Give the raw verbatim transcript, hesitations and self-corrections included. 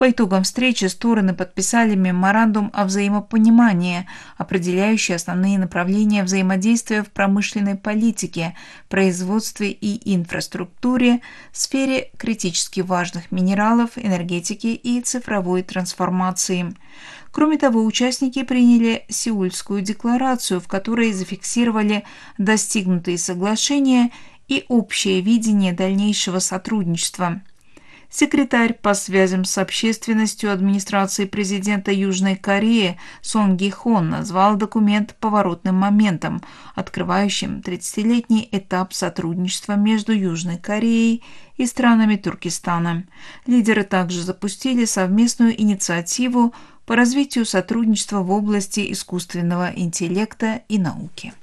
По итогам встречи стороны подписали меморандум о взаимопонимании, определяющий основные направления взаимодействия в промышленной политике, производстве и инфраструктуре, сфере критически важных минералов, энергетики и цифровой трансформации. Кроме того, участники приняли Сеульскую декларацию, в которой зафиксировали достигнутые соглашения и общее видение дальнейшего сотрудничества. Секретарь по связям с общественностью администрации президента Южной Кореи Сон Ги Хон назвал документ поворотным моментом, открывающим тридцатилетний этап сотрудничества между Южной Кореей и странами Туркестана. Лидеры также запустили совместную инициативу по развитию сотрудничества в области искусственного интеллекта и науки.